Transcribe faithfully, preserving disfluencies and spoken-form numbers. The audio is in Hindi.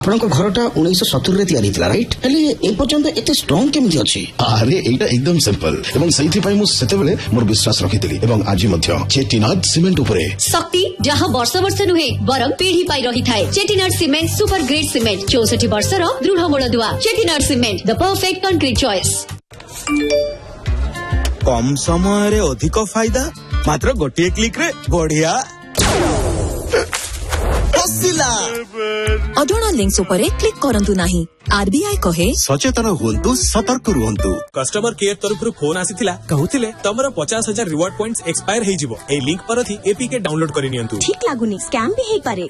ଆପଣଙ୍କ ଘରଟା ଉଣେଇଶ ସତୁରି ରେ ତିଆରି ହେଇଥିଲା ରାଇଟ୍? ହେଲେ ଏ ପର୍ଯ୍ୟନ୍ତ ଏତେ ଷ୍ଟ୍ରଙ୍ଗ କେମିତି ଅଛି? ଆରେ ଏଇଟା ଏକଦମ ସିମ୍ପଲ ଏବଂ ସେଇଥିପାଇଁ ମୁଁ ସେତେବେଳେ ମୋର ବିଶ୍ୱାସ ରଖିଥିଲି ଏବଂ ଆଜି ମଧ୍ୟ ଚେଟିନାଡ ସିମେଣ୍ଟ ଉପରେ ଶକ୍ତି ଯାହା ବର୍ଷ ବର୍ଷ ନୁହେଁ ବରଂ ପିଢି ପାଇ ରହିଥାଏ। ଚେଟିନାଡ ସିମେଣ୍ଟ ସୁପର ଗ୍ରେଡ ସିମେଣ୍ଟ ଚଉଷଠି ବର୍ଷର ଦୃଢ ମୂଳଦୁଆ। ଚେଟିନାଡ ସିମେଣ୍ଟ ଦ ପରଫେକ୍ଟ କଂକ୍ରିଟ ଚଏସ୍। कम समय अधिक फायदा मात्र गोटे क्लिक रे बढ़िया अजोना लिंक्स उपरे क्लिक करंतु नाही। आरबीआई कहे सचेतन हुंतु सतर्क रुहंतु। कस्टमर केयर तरफ फोन आसीथिला कहूथिले तमरो पचास हजार रिवार्ड पॉइंट्स एक्सपायर हेई जिवो। ए लिंक पर थी एपीके डाउनलोड करि नियंतु। ठीक लागुनी स्कैम भी हेई पारे।